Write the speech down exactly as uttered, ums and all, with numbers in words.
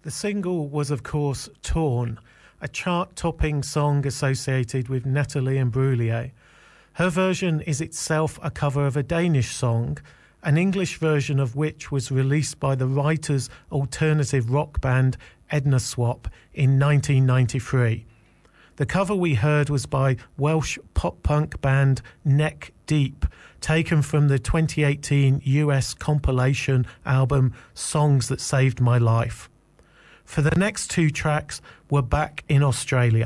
The single was, of course, Torn, a chart-topping song associated with Nathalie Imbruglia. Her version is itself a cover of a Danish song, an English version of which was released by the writer's alternative rock band Edna Swap in nineteen ninety-three. The cover we heard was by Welsh pop-punk band Neck Deep, taken from the twenty eighteen U S compilation album Songs That Saved My Life. For the next two tracks, we're back in Australia.